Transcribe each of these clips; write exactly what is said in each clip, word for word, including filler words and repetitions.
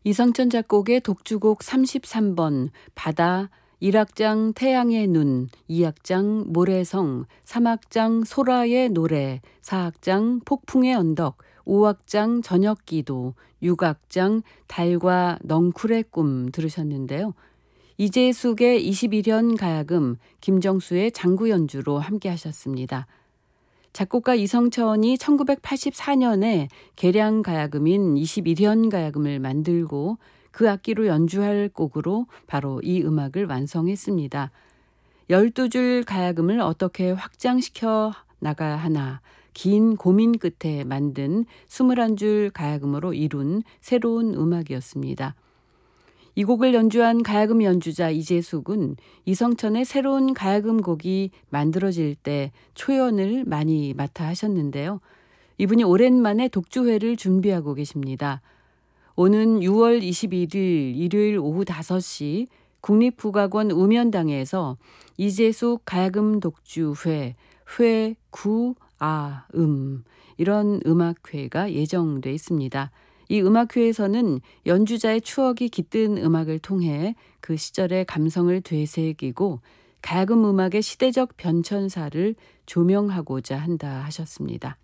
이성천 작곡의 독주곡 삼십삼 번 바다, 일 악장 태양의 눈, 이 악장 모래성, 삼 악장 소라의 노래, 사 악장 폭풍의 언덕, 오 악장 저녁기도, 육 악장 달과 넝쿨의 꿈 들으셨는데요. 이재숙의 이십일 현 가야금, 김정수의 장구 연주로 함께 하셨습니다. 작곡가 이성천이 천구백팔십사 년에 개량 가야금인 이십일 현 가야금을 만들고 그 악기로 연주할 곡으로 바로 이 음악을 완성했습니다. 열두 줄 가야금을 어떻게 확장시켜 나가야 하나 긴 고민 끝에 만든 스물한 줄 가야금으로 이룬 새로운 음악이었습니다. 이 곡을 연주한 가야금 연주자 이재숙은 이성천의 새로운 가야금 곡이 만들어질 때 초연을 많이 맡아 하셨는데요. 이분이 오랜만에 독주회를 준비하고 계십니다. 오는 유월 이십일 일 일요일 오후 다섯 시 국립국악원 음연당에서 이재숙 가야금 독주회, 회 구 아 음 이런 음악회가 예정돼 있습니다. 이 음악회에서는 연주자의 추억이 깃든 음악을 통해 그 시절의 감성을 되새기고 가야금 음악의 시대적 변천사를 조명하고자 한다 하셨습니다.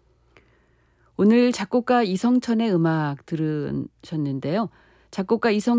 오늘 작곡가 이성천의 음악 들으셨는데요. 작곡가 이성